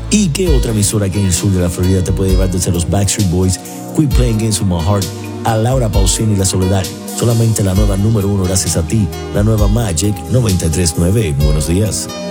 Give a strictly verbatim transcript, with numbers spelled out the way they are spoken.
¿Y qué otra emisora aquí en el sur de la Florida te puede llevar desde los Backstreet Boys, Quit Playing Games with My Heart, a Laura Pausini y La Soledad? Solamente la nueva número uno gracias a ti, la nueva Magic noventa y tres punto nueve. Buenos días.